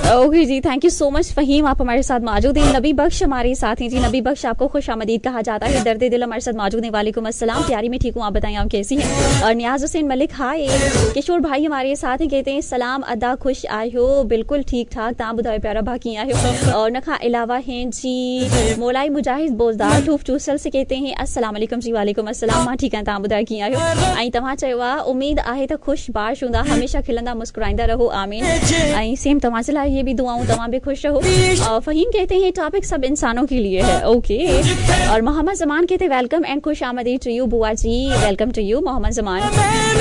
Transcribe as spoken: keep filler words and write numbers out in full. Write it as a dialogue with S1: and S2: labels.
S1: Okay ji, thank you so much Faheem, आप हमारे साथ मौजूद हैं। नबी बख्श हमारे साथ हैं जी। नबी बख्श, आपको खुशामदीद कहा जाता है। दर्द दिल हमारे साथ मौजूद हैं। वालेकुम अस्सलाम प्यारी, मैं ठीक हूँ, आप बताएं आप कैसी हैं। और नियाज हुसैन मलिक, हाय। किशोर भाई हमारे साथ हैं, कहते हैं सलाम अदा, खुश आए हो। बिल्कुल ठीक ठाक, ता बुधाए प्यारा भा की आए हो। और नखा अलावा हैं जी मोलाई मुजाहिद बोजदार ठूफ चूसल से, कहते हैं अस्सलाम वालेकुम जी। वालेकुम अस्सलाम, मां ठीक है, ता बुधाए की आए हो। आई तव्हां चवा उम्मीद आहे त खुश बाश हूंदा, हमेशा खिलंदा मुस्कुराइंदा रहो, आमीन। आई सेम तव्हां से लाए ये भी दुआऊं, तव्हां भी खुश रहो। फ़हीम कहते हैं टॉपिक सब इंसानों के लिए है, ओके। और मोहम्मद जमान कहते हैं वेलकम एंड खुश आमदीद टू यू बुआ जी। Welcome to you Mohammad Zaman.